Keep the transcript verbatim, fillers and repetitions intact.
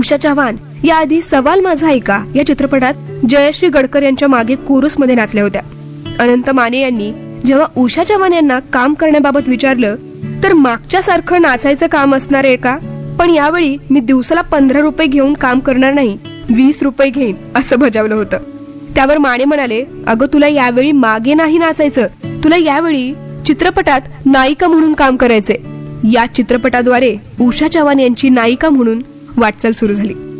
उषा चव्हाण या आधी सवाल माझा ऐका या चित्रपटात जयश्री गडकर यांच्या मागे कोरस मध्ये नाचल्या होत्या. अनंत माने यांनी जेव्हा उषा चव्हाण यांना काम करण्याबाबत विचारलं तर मागच्या सारखं नाचायचं काम असणार आहे का, पण यावेळी मी दिवसाला पंधरा रुपये घेऊन काम करणार नाही, वीस रुपये घेईन असं बजावलं होतं. त्यावर माने म्हणाले, अगं तुला यावेळी मागे नाही नाचायचं, तुला यावेळी चित्रपटात नायिका म्हणून काम करायचंय. या चित्रपटाद्वारे उषा चव्हाण यांची नायिका म्हणून वाटचाल सुरू झाली.